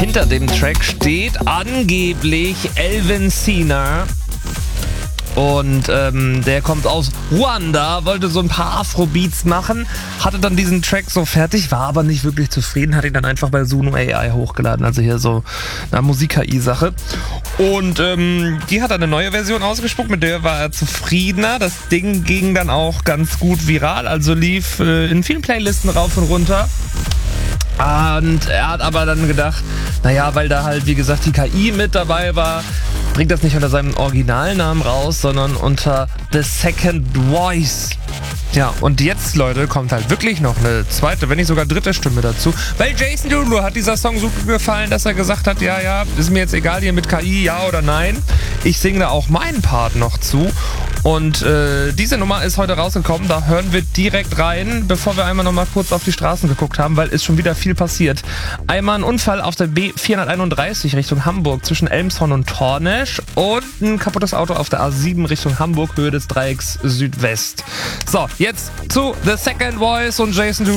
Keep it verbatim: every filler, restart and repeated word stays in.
hinter dem Track steht angeblich Elvin Sina. Und ähm, der kommt aus Ruanda, wollte so ein paar Afrobeats machen, hatte dann diesen Track so fertig, war aber nicht wirklich zufrieden, hat ihn dann einfach bei Suno A I hochgeladen, also hier so eine Musik-K I-Sache. Und ähm, die hat dann eine neue Version ausgespuckt, mit der war er zufriedener. Das Ding ging dann auch ganz gut viral, also lief äh, in vielen Playlisten rauf und runter. Und er hat aber dann gedacht, naja, weil da halt, wie gesagt, die K I mit dabei war, bringt das nicht unter seinem Originalnamen raus, sondern unter The Second Voice. Ja, und jetzt, Leute, kommt halt wirklich noch eine zweite, wenn nicht sogar dritte Stimme dazu. Weil Jason Derulo hat dieser Song so gefallen, dass er gesagt hat, ja, ja, ist mir jetzt egal hier mit K I, ja oder nein. Ich singe da auch meinen Part noch zu. Und äh, diese Nummer ist heute rausgekommen, da hören wir direkt rein, bevor wir einmal nochmal kurz auf die Straßen geguckt haben, weil ist schon wieder viel passiert. Einmal ein Unfall auf der B vierhunderteinunddreißig Richtung Hamburg zwischen Elmshorn und Tornesch und ein kaputtes Auto auf der A sieben Richtung Hamburg, Höhe des Dreiecks Südwest. So, jetzt zu The Second Voice und Jason Derulo.